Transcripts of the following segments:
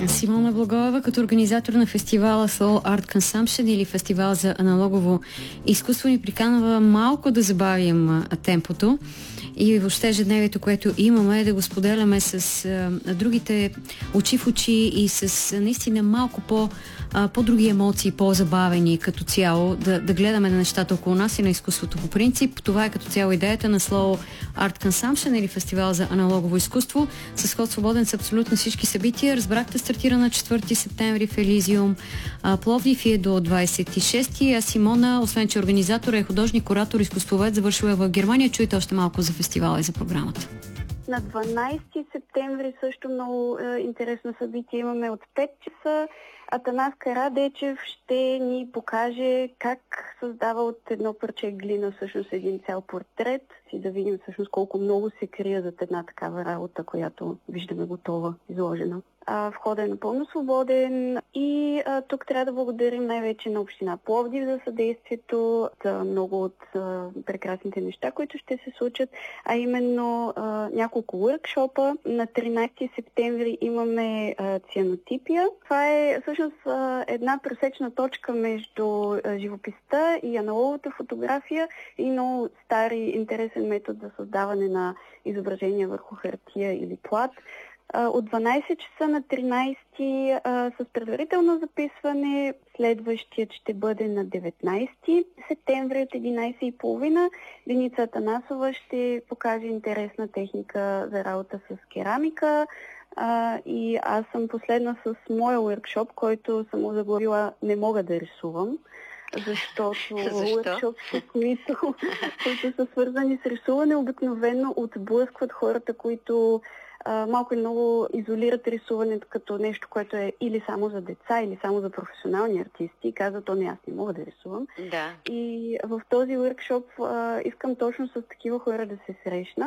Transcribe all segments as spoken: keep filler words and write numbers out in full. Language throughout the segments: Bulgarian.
Симона Благоева като организатор на фестивала Slow Art Consumption или фестивал за аналогово изкуство ни приканва малко да забавим а, темпото и въобще ежедневието, което имаме, да го споделяме с а, другите очи в очи и с а, наистина малко по, а, по-други емоции, по-забавени като цяло, да, да гледаме на нещата около нас и на изкуството по принцип. Това е като цяло идеята на Slow Art Consumption или фестивал за аналогово изкуство. С ход свободен с абсолютно всички събития. Разбрахте, стартира на четвърти септември в Елизиум, Пловдив е до двадесет и шести. А Симона, освен че организатор, е художник, куратор, изкуствовед, завършила е в Германия. Чуйте още малко за фестивала и за програмата. На дванадесети септември също много е, интересно събитие имаме от пет часа. Атанас Карадечев ще ни покаже как създава от едно парче глина всъщност един цял портрет и да видим всъщност колко много се крие зад една такава работа, която виждаме готова, изложена. А, входът е напълно свободен и а, тук трябва да благодарим най-вече на община Пловдив за съдействието, за много от а, прекрасните неща, които ще се случат, а именно а, няколко workshop-а. На тринадесети септември имаме а, цианотипия. Това е всъщност а, една пресечна точка между а, живописта и аналоговата фотография и много стари интересен метод за създаване на изображения върху хартия или плат. От дванадесет часа на тринадесети а, с предварително записване, следващият ще бъде на деветнадесети септември от единадесет и тридесет. Деница Атанасова ще покаже интересна техника за работа с керамика. А, и аз съм последна с моя workshop, който съм озаглавила "Не мога да рисувам", защото workshop, които, които са свързани с рисуване, обикновено отблъскват хората, които Uh, малко и много изолират рисуването като нещо, което е или само за деца, или само за професионални артисти и казват: "То не, аз не мога да рисувам". Да. И в този workshop uh, искам точно с такива хора да се срещна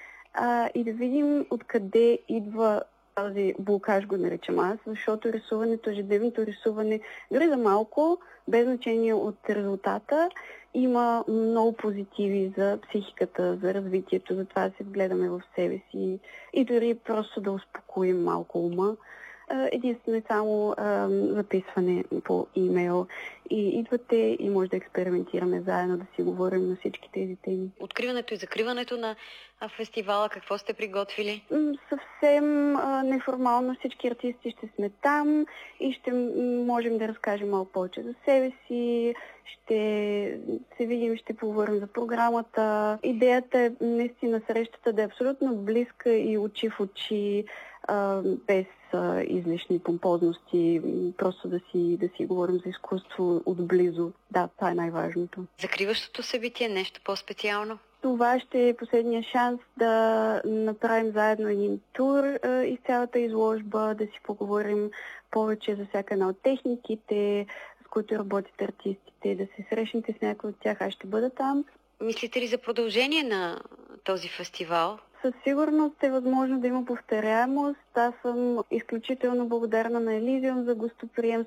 uh, и да видим откъде идва този блокаж, го наричам аз, защото рисуването, ежедневното рисуване, дори за малко, без значение от резултата, има много позитиви за психиката, за развитието, за това да се вгледаме в себе си и дори просто да успокоим малко ума. Единствено и само а, записване по имейл и идвате и може да експериментираме заедно, да си говорим на всички тези теми. Откриването и закриването на фестивала, какво сте приготвили? Съвсем а, неформално всички артисти ще сме там и ще можем да разкажем малко повече за себе си, ще се видим, ще поговорим за програмата. Идеята е наистина срещата да е абсолютно близка и очи в очи, а, без а, излишни помпозности, просто да си, да си говорим за изкуство отблизо. Да, това е най-важното. Закриващото събитие, нещо по-специално? Това ще е последния шанс да направим заедно един тур а, из цялата изложба, да си поговорим повече за всяка една от техниките, с които работят артистите, да се срещнете с някой от тях. Аз ще бъда там. Мислите ли за продължение на този фестивал? Със сигурност е възможно да има повторяемост. Аз съм изключително благодарна на Елизиум за гостоприемството.